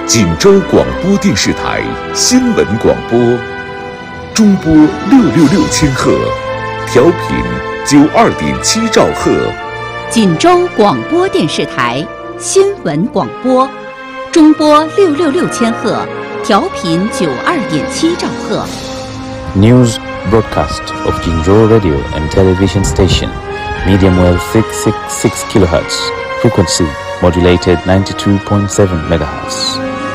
锦州广播电视台新闻广播，中波666千赫，调频92.7兆赫。 锦州广播电视台新闻广播，中波666千赫，调频92.7兆赫。 News broadcast of Jinzhou Radio and Television Station, medium wave 666 kHz, frequency modulated 92.7 MHz.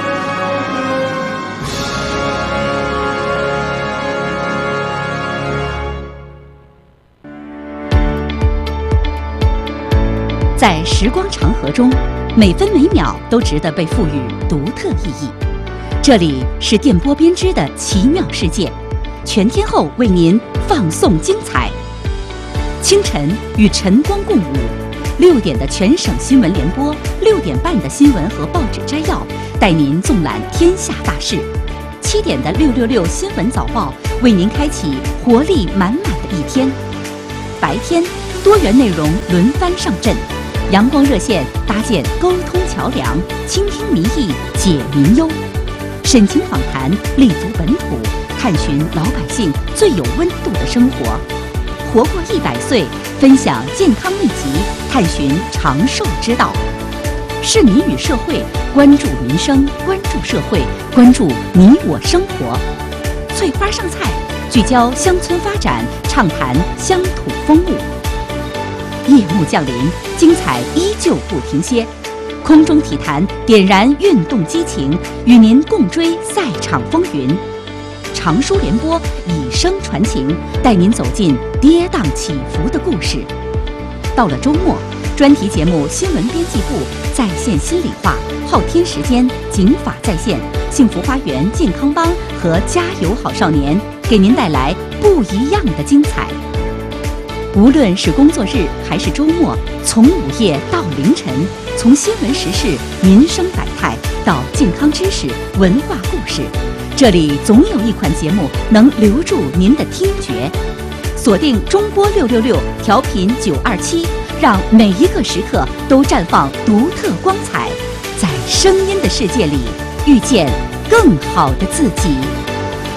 在时光长河中，每分每秒都值得被赋予独特意义。这里是电波编织的奇妙世界，全天候为您放送精彩。清晨与晨光共舞，6点的全省新闻联播，6点半的新闻和报纸摘要，带您纵览天下大事。7点的666新闻早报，为您开启活力满满的一天。白天，多元内容轮番上阵。阳光热线搭建沟通桥梁，倾听民意，解民忧；沈情访谈，立足本土，探寻老百姓最有温度的生活。活过100岁，分享健康秘籍，探寻长寿之道。市民与社会，关注民生，关注社会，关注你我生活。翠花上菜，聚焦乡村发展，畅谈乡土风物。夜幕降临，精彩依旧不停歇。空中体坛点燃运动激情，与您共追赛场风云。长书联播以声传情，带您走进跌宕起伏的故事。到了周末，专题节目《新闻编辑部》在线心里话，昊天时间警法在线，幸福花园健康帮和加油好少年，给您带来不一样的精彩。无论是工作日还是周末，从午夜到凌晨，从新闻时事、民生百态到健康知识、文化故事，这里总有一款节目能留住您的听觉。锁定中波666，调频927，让每一个时刻都绽放独特光彩，在声音的世界里遇见更好的自己。